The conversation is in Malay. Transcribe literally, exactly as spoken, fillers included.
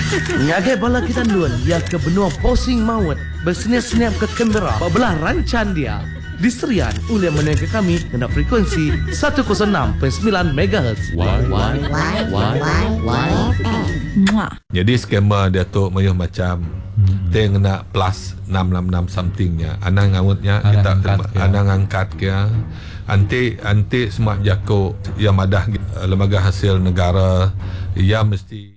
Ngagai bala kita luan, ia ke benua posing maut, bersenyap-senyap ke Canberra, belah rancan dia. Diserian oleh menengah kami kena frekuensi seratus enam perpuluhan sembilan megahertz. Why, why, why, why, why, why. Jadi skema dia tu mayuh macam hmm. teng nak plus enam enam enam somethingnya. Anang ngawutnya kita anang angkat ke. Anti anti semak jako yang madah lembaga hasil negara ia mesti